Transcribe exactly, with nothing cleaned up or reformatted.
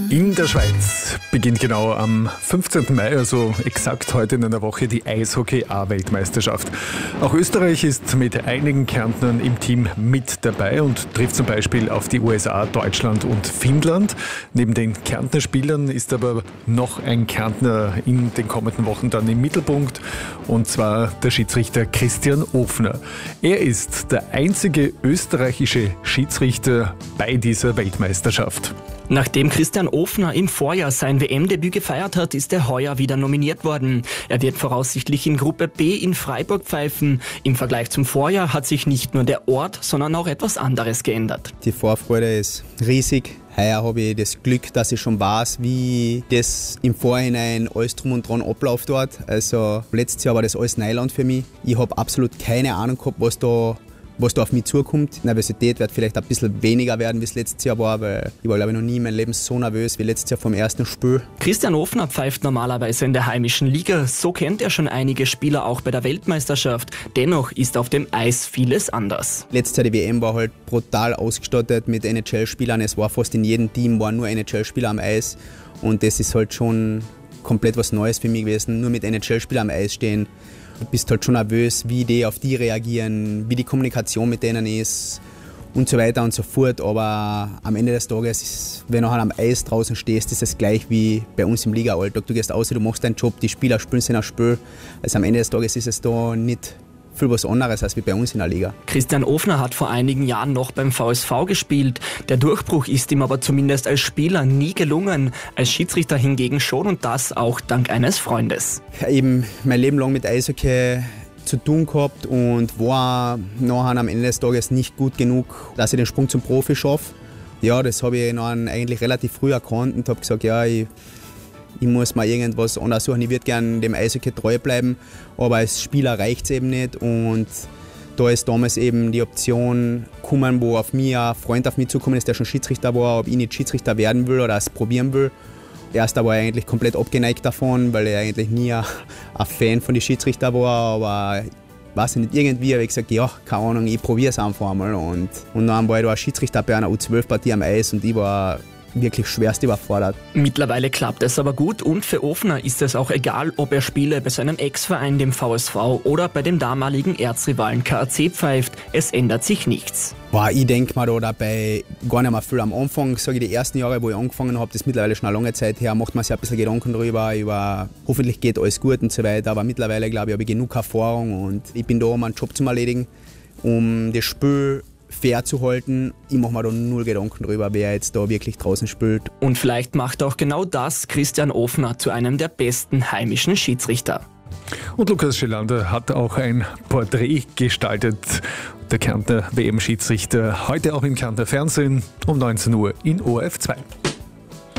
In der Schweiz beginnt genau am fünfzehnten Mai, also exakt heute in einer Woche, die Eishockey-A-Weltmeisterschaft. Auch Österreich ist mit einigen Kärntnern im Team mit dabei und trifft zum Beispiel auf die U S A, Deutschland und Finnland. Neben den Kärntner Spielern ist aber noch ein Kärntner in den kommenden Wochen dann im Mittelpunkt, und zwar der Schiedsrichter Christian Ofner. Er ist der einzige österreichische Schiedsrichter bei dieser Weltmeisterschaft. Nachdem Christian Ofner im Vorjahr sein W M-Debüt gefeiert hat, ist er heuer wieder nominiert worden. Er wird voraussichtlich in Gruppe B in Freiburg pfeifen. Im Vergleich zum Vorjahr hat sich nicht nur der Ort, sondern auch etwas anderes geändert. Die Vorfreude ist riesig. Heuer habe ich das Glück, dass ich schon weiß, wie das im Vorhinein alles drum und dran abläuft dort. Also letztes Jahr war das alles Neuland für mich. Ich habe absolut keine Ahnung gehabt, was da was da auf mich zukommt. Die Nervosität wird vielleicht ein bisschen weniger werden, wie es letztes Jahr war, weil ich war, glaube ich, noch nie in meinem Leben so nervös wie letztes Jahr vom ersten Spiel. Christian Ofner pfeift normalerweise in der heimischen Liga. So kennt er schon einige Spieler auch bei der Weltmeisterschaft. Dennoch ist auf dem Eis vieles anders. Letztes Jahr die W M war halt brutal ausgestattet mit N H L-Spielern. Es war fast in jedem Team waren nur N H L-Spieler am Eis. Und das ist halt schon komplett was Neues für mich gewesen. Nur mit N H L-Spielern am Eis stehen. Du bist halt schon nervös, wie die auf die reagieren, wie die Kommunikation mit denen ist und so weiter und so fort. Aber am Ende des Tages, ist, wenn du halt am Eis draußen stehst, ist es gleich wie bei uns im Liga-Alltag. Du gehst raus, du machst deinen Job, die Spieler spielen sich ein Spiel. Also am Ende des Tages ist es da nicht viel was anderes als wie bei uns in der Liga. Christian Ofner hat vor einigen Jahren noch beim V S V gespielt. Der Durchbruch ist ihm aber zumindest als Spieler nie gelungen. Als Schiedsrichter hingegen schon, und das auch dank eines Freundes. Ich habe eben mein Leben lang mit Eishockey zu tun gehabt und war nachher am Ende des Tages nicht gut genug, dass ich den Sprung zum Profi schaffe. Ja, das habe ich dann eigentlich relativ früh erkannt und habe gesagt, ja, ich Ich muss mal irgendwas anderes suchen. Ich würde gerne dem Eishockey treu bleiben, aber als Spieler reicht es eben nicht. Und da ist damals eben die Option gekommen, wo auf mich ein Freund auf mich zugekommen ist, der schon Schiedsrichter war, ob ich nicht Schiedsrichter werden will oder es probieren will. Erst war ich eigentlich komplett abgeneigt davon, weil ich eigentlich nie ein Fan von den Schiedsrichtern war, aber weiß ich nicht, irgendwie habe ich gesagt, ja, keine Ahnung, ich probiere es einfach einmal. Und, und dann war ich da ein Schiedsrichter bei einer U zwölf Partie am Eis und ich war wirklich schwerst überfordert. Mittlerweile klappt es aber gut, und für Ofner ist es auch egal, ob er Spiele bei seinem Ex-Verein, dem V S V, oder bei dem damaligen Erzrivalen K A C pfeift. Es ändert sich nichts. Boah, ich denke mir da dabei gar nicht mehr viel. Am Anfang, sage ich, die ersten Jahre, wo ich angefangen habe, das ist mittlerweile schon eine lange Zeit her, macht man sich ein bisschen Gedanken darüber, über hoffentlich geht alles gut und so weiter. Aber mittlerweile, glaube ich, habe ich genug Erfahrung und ich bin da, um einen Job zu erledigen, um das Spiel fair zu halten. Ich mache mir da null Gedanken darüber, wer jetzt da wirklich draußen spielt. Und vielleicht macht auch genau das Christian Ofner zu einem der besten heimischen Schiedsrichter. Und Lukas Schelander hat auch ein Porträt gestaltet. Der Kärntner W M-Schiedsrichter, heute auch im Kärntner Fernsehen um neunzehn Uhr in O R F zwei.